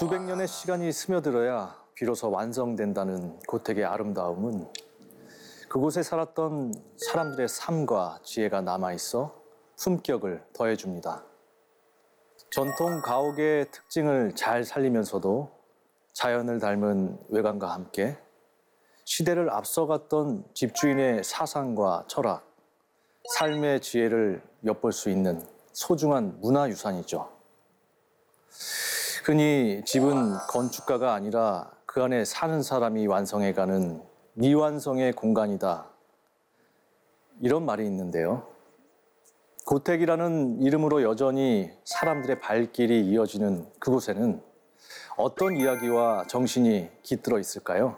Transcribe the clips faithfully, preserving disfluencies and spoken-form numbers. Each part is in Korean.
수백 년의 시간이 스며들어야 비로소 완성된다는 고택의 아름다움은 그곳에 살았던 사람들의 삶과 지혜가 남아있어 품격을 더해줍니다. 전통 가옥의 특징을 잘 살리면서도 자연을 닮은 외관과 함께 시대를 앞서갔던 집주인의 사상과 철학, 삶의 지혜를 엿볼 수 있는 소중한 문화유산이죠. 흔히 집은 건축가가 아니라 그 안에 사는 사람이 완성해가는 미완성의 공간이다. 이런 말이 있는데요. 고택이라는 이름으로 여전히 사람들의 발길이 이어지는 그곳에는 어떤 이야기와 정신이 깃들어 있을까요?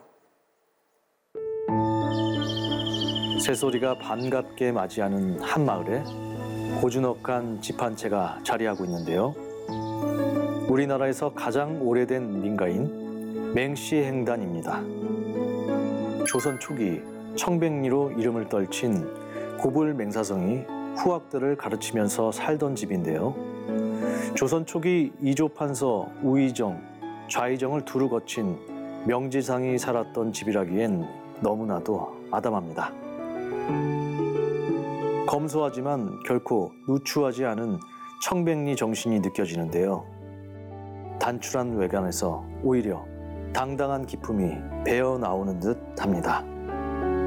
새소리가 반갑게 맞이하는 한 마을에 고즈넉한 집 한 채가 자리하고 있는데요. 우리나라에서 가장 오래된 민가인 맹시행단입니다. 조선 초기 청백리로 이름을 떨친 고불 맹사성이 후학들을 가르치면서 살던 집인데요. 조선 초기 이조판서 우의정, 좌의정을 두루 거친 명지상이 살았던 집이라기엔 너무나도 아담합니다. 검소하지만 결코 누추하지 않은 청백리 정신이 느껴지는데요. 단출한 외관에서 오히려 당당한 기품이 배어 나오는 듯 합니다.